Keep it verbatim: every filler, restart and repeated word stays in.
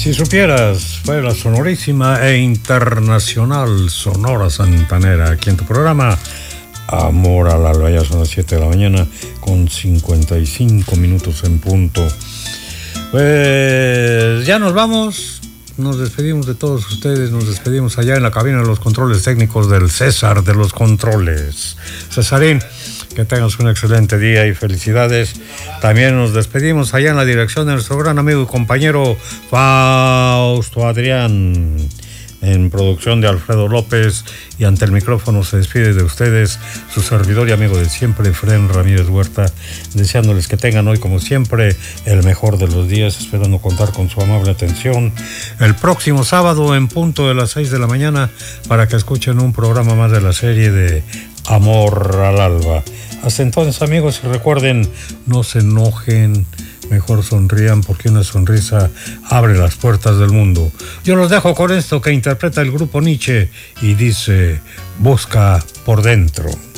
Si supieras, fue la sonorísima e internacional Sonora Santanera, aquí en tu programa Amor al Alba. Ya son las siete de la mañana con cincuenta y cinco minutos en punto. Pues ya nos vamos, nos despedimos de todos ustedes, nos despedimos allá en la cabina de los controles técnicos del César de los Controles. Cesarín, que tengas un excelente día y felicidades. También nos despedimos allá en la dirección de nuestro gran amigo y compañero Fausto Adrián, en producción de Alfredo López, y ante el micrófono se despide de ustedes su servidor y amigo de siempre, Efraín Ramírez Huerta, deseándoles que tengan hoy, como siempre, el mejor de los días, esperando contar con su amable atención el próximo sábado en punto de las seis de la mañana para que escuchen un programa más de la serie de Amor al Alba. Hasta entonces, amigos, y recuerden, no se enojen, mejor sonrían, porque una sonrisa abre las puertas del mundo. Yo los dejo con esto que interpreta el grupo Nietzsche y dice: busca por dentro.